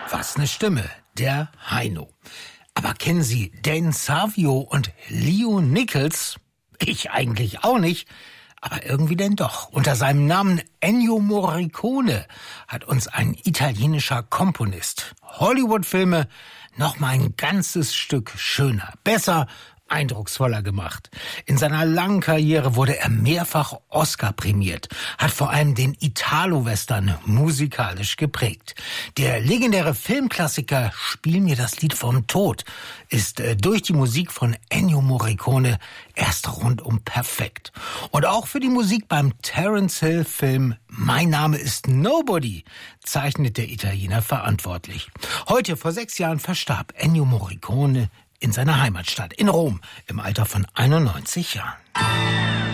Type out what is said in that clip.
Was eine Stimme, der Heino. Aber kennen Sie Dan Savio und Leo Nichols? Ich eigentlich auch nicht, aber irgendwie denn doch. Unter seinem Namen Ennio Morricone hat uns ein italienischer Komponist Hollywood-Filme noch mal ein ganzes Stück schöner, besser, eindrucksvoller gemacht. In seiner langen Karriere wurde er mehrfach Oscar prämiert, hat vor allem den Italo-Western musikalisch geprägt. Der legendäre Filmklassiker Spiel mir das Lied vom Tod ist durch die Musik von Ennio Morricone erst rundum perfekt. Und auch für die Musik beim Terence Hill-Film Mein Name ist Nobody zeichnet der Italiener verantwortlich. Heute, vor 6 Jahren, verstarb Ennio Morricone in seiner Heimatstadt in Rom im Alter von 91 Jahren.